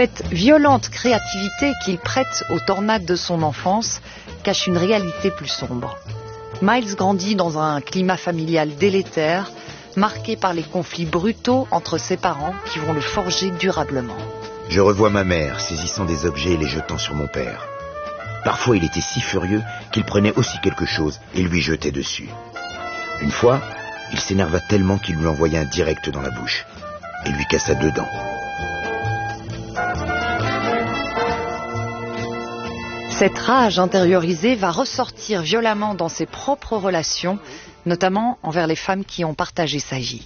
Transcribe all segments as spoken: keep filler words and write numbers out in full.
Cette violente créativité qu'il prête aux tornades de son enfance cache une réalité plus sombre. Miles grandit dans un climat familial délétère, marqué par les conflits brutaux entre ses parents qui vont le forger durablement. Je revois ma mère saisissant des objets et les jetant sur mon père. Parfois, il était si furieux qu'il prenait aussi quelque chose et lui jetait dessus. Une fois, il s'énerva tellement qu'il lui envoya un direct dans la bouche et lui cassa deux dents. Cette rage intériorisée va ressortir violemment dans ses propres relations, notamment envers les femmes qui ont partagé sa vie.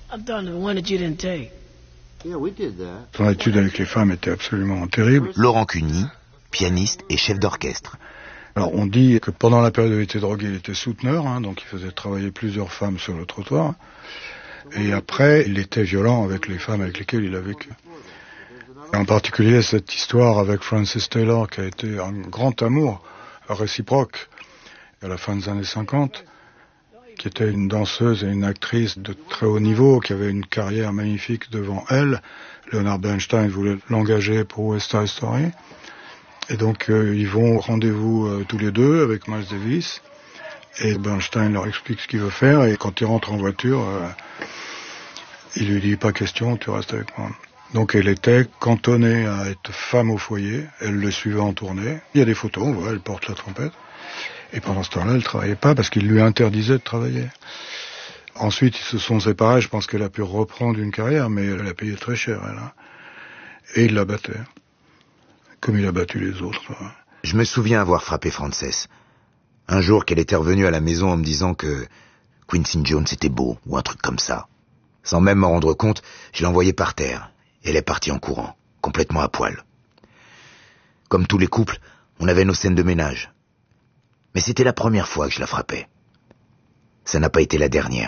Son attitude avec les femmes était absolument terrible. Laurent Cuny, pianiste et chef d'orchestre. Alors on dit que pendant la période où il était drogué, il était souteneur, hein, donc il faisait travailler plusieurs femmes sur le trottoir. Et après, il était violent avec les femmes avec lesquelles il a vécu. En particulier cette histoire avec Frances Taylor, qui a été un grand amour réciproque à la fin des années cinquante, qui était une danseuse et une actrice de très haut niveau, qui avait une carrière magnifique devant elle. Leonard Bernstein voulait l'engager pour West Side Story. Et donc euh, ils vont au rendez-vous euh, tous les deux avec Miles Davis. Et Bernstein leur explique ce qu'il veut faire. Et quand il rentre en voiture, euh, il lui dit « pas question, tu restes avec moi ». Donc elle était cantonnée à être femme au foyer, elle le suivait en tournée. Il y a des photos, on voit, elle porte la trompette. Et pendant ce temps-là, elle ne travaillait pas parce qu'il lui interdisait de travailler. Ensuite, ils se sont séparés, je pense qu'elle a pu reprendre une carrière, mais elle a payé très cher, elle. Hein. Et il la battait, comme il a battu les autres. Je me souviens avoir frappé Frances. Un jour qu'elle était revenue à la maison en me disant que Quincy Jones était beau, ou un truc comme ça. Sans même m'en rendre compte, je l'ai envoyée par terre. Elle est partie en courant, complètement à poil. Comme tous les couples, on avait nos scènes de ménage. Mais c'était la première fois que je la frappais. Ça n'a pas été la dernière.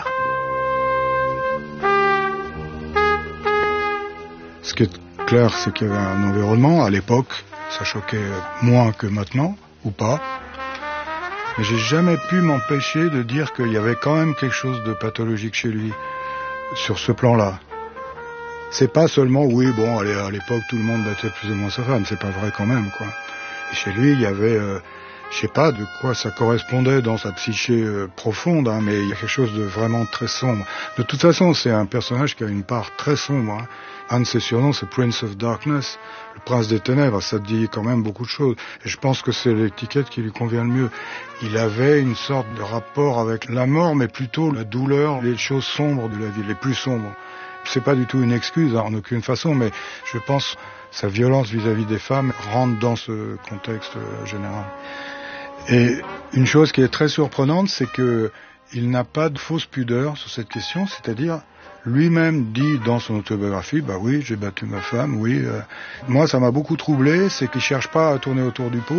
Ce qui est clair, c'est qu'il y avait un environnement. À l'époque, ça choquait moins que maintenant, ou pas. Mais j'ai jamais pu m'empêcher de dire qu'il y avait quand même quelque chose de pathologique chez lui, sur ce plan-là. C'est pas seulement, oui, bon, allez, à l'époque, tout le monde battait plus ou moins sa femme, c'est pas vrai quand même, quoi. Et chez lui, il y avait, euh, je sais pas de quoi ça correspondait dans sa psyché euh, profonde, hein, mais il y a quelque chose de vraiment très sombre. De toute façon, c'est un personnage qui a une part très sombre. Hein. Un de ses surnoms, c'est Prince of Darkness, le prince des ténèbres, ça dit quand même beaucoup de choses. Et je pense que c'est l'étiquette qui lui convient le mieux. Il avait une sorte de rapport avec la mort, mais plutôt la douleur, les choses sombres de la vie, les plus sombres. C'est pas du tout une excuse, hein, en aucune façon, mais je pense que sa violence vis-à-vis des femmes rentre dans ce contexte euh, général. Et une chose qui est très surprenante, c'est que il n'a pas de fausse pudeur sur cette question, c'est-à-dire lui-même dit dans son autobiographie, bah oui, j'ai battu ma femme, oui. Euh. Moi, ça m'a beaucoup troublé, c'est qu'il cherche pas à tourner autour du pot.